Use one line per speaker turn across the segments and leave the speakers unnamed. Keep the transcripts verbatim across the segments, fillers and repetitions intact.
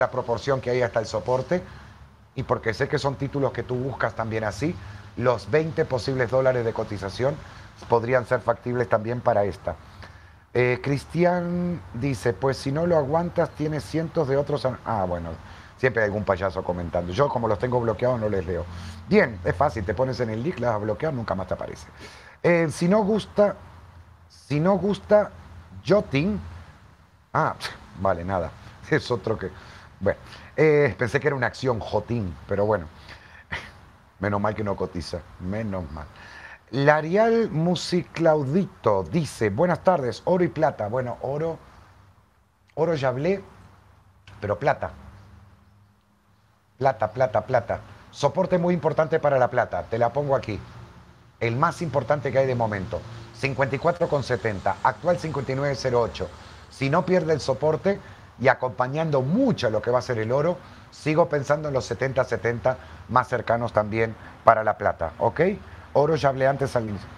la proporción que hay hasta el soporte, y porque sé que son títulos que tú buscas también así, los veinte posibles dólares de cotización podrían ser factibles también para esta. Eh, Cristian dice, pues si no lo aguantas, tienes cientos de otros... Ah, bueno, siempre hay algún payaso comentando. Yo como los tengo bloqueados no les leo. Bien, es fácil, te pones en el link, las vas a bloquear, nunca más te aparece. Eh, si no gusta, si no gusta Jotin... Ah, vale, nada. Es otro que... Bueno, eh, pensé que era una acción Jotin, pero bueno. Menos mal que no cotiza, menos mal. Larial Musiclaudito dice, buenas tardes, oro y plata. Bueno, oro, oro ya hablé, pero plata. Plata, plata, plata. Soporte muy importante para la plata, te la pongo aquí. El más importante que hay de momento. cincuenta y cuatro con setenta, actual cincuenta y nueve cero ocho. Si no pierde el soporte y acompañando mucho lo que va a ser el oro, sigo pensando en los setenta setenta más cercanos también para la plata, ¿ok? Oro ya hablé antes al inicio.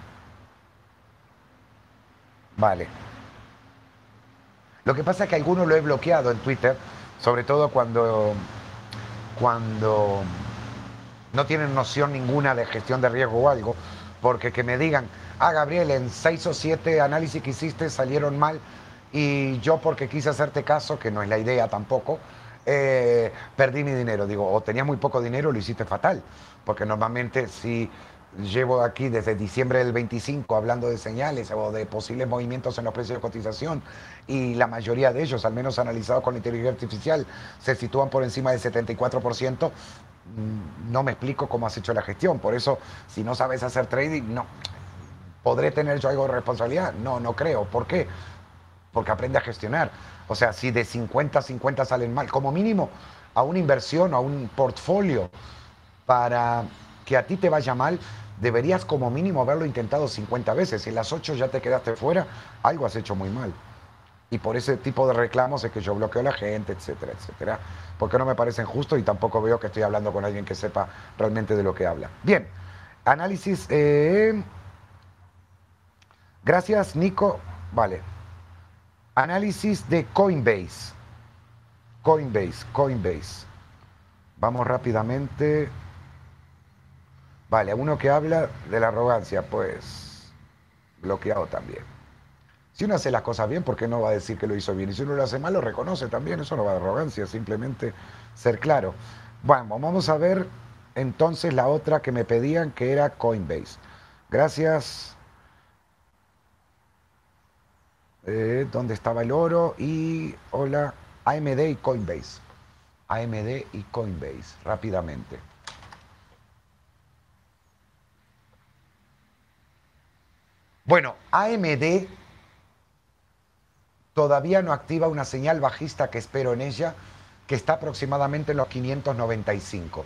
Vale. Lo que pasa es que alguno lo he bloqueado en Twitter, sobre todo cuando, cuando no tienen noción ninguna de gestión de riesgo o algo, porque que me digan, ah, Gabriel, en seis o siete análisis que hiciste salieron mal y yo porque quise hacerte caso, que no es la idea tampoco, eh, perdí mi dinero. Digo, o tenías muy poco dinero o lo hiciste fatal, porque normalmente si llevo aquí desde diciembre del veinticinco hablando de señales o de posibles movimientos en los precios de cotización y la mayoría de ellos, al menos analizados con inteligencia artificial, se sitúan por encima del setenta y cuatro por ciento, no me explico cómo has hecho la gestión. Por eso, si no sabes hacer trading, no. ¿Podré tener yo algo de responsabilidad? No, no creo. ¿Por qué? Porque aprende a gestionar. O sea, si de cincuenta a cincuenta salen mal, como mínimo a una inversión, a un portfolio, para que a ti te vaya mal, deberías como mínimo haberlo intentado cincuenta veces. Si en las ocho ya te quedaste fuera, algo has hecho muy mal. Y por ese tipo de reclamos es que yo bloqueo a la gente, etcétera, etcétera. Porque no me parecen justos y tampoco veo que estoy hablando con alguien que sepa realmente de lo que habla. Bien, análisis. Eh... Gracias, Nico. Vale. Análisis de Coinbase. Coinbase, Coinbase. Vamos rápidamente. Vale, a uno que habla de la arrogancia, pues bloqueado también. Si uno hace las cosas bien, ¿por qué no va a decir que lo hizo bien? Y si uno lo hace mal, lo reconoce también. Eso no va de arrogancia, simplemente ser claro. Bueno, vamos a ver entonces la otra que me pedían, que era Coinbase. Gracias. Eh, ¿Dónde estaba el oro? Y hola, A M D y Coinbase. A M D y Coinbase, rápidamente. Bueno, A M D todavía no activa una señal bajista que espero en ella, que está aproximadamente en los quinientos noventa y cinco.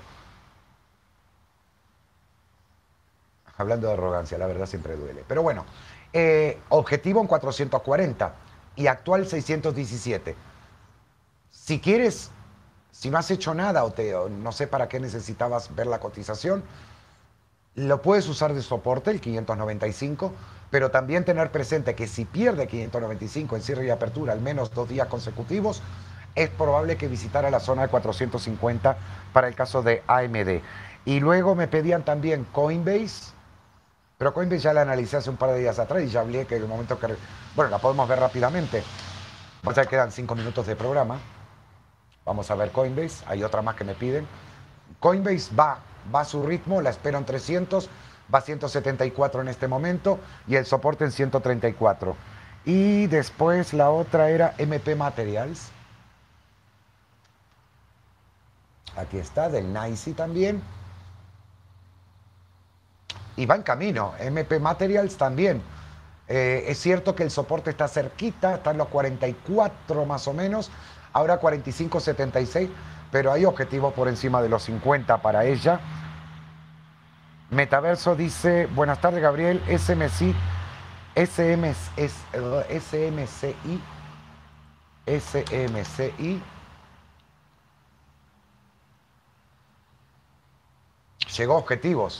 Hablando de arrogancia, la verdad siempre duele. Pero bueno, eh, objetivo en cuatrocientos cuarenta y actual seiscientos diecisiete. Si quieres, si no has hecho nada o, te, o no sé para qué necesitabas ver la cotización, lo puedes usar de soporte, el quinientos noventa y cinco, pero también tener presente que si pierde quinientos noventa y cinco en cierre y apertura al menos dos días consecutivos, es probable que visitara la zona de cuatrocientos cincuenta para el caso de A M D. Y luego me pedían también Coinbase, pero Coinbase ya la analicé hace un par de días atrás y ya hablé que en el momento que... Bueno, la podemos ver rápidamente. Ya quedan cinco minutos de programa. Vamos a ver Coinbase. Hay otra más que me piden. Coinbase va, va a su ritmo, la espero en trescientos, va a ciento setenta y cuatro en este momento y el soporte en ciento treinta y cuatro. Y después la otra era M P Materials. Aquí está, del NYSE también. Y va en camino, M P Materials también. Eh, es cierto que el soporte está cerquita, está en los cuarenta y cuatro más o menos, ahora cuarenta y cinco setenta y seis, pero hay objetivos por encima de los cincuenta para ella. Metaverso dice, buenas tardes Gabriel, S M C I, S M C I, S M C I, llegó a objetivos.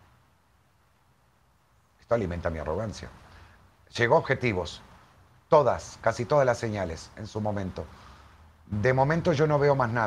Esto alimenta mi arrogancia. Llegó a objetivos. Todas, casi todas las señales en su momento. De momento yo no veo más nada.